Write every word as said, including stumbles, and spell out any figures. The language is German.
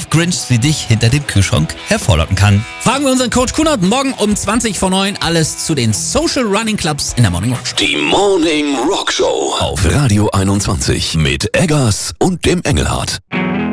Lauf-Grinch wie dich hinter dem Kühlschrank hervorlocken kann. Fragen wir unseren Coach Kunert morgen um zwanzig vor neun alles zu den Social Running Clubs in der Morning Rock Show. Die Morning Rock Show auf Radio einundzwanzig mit Eggers und dem Engelhardt.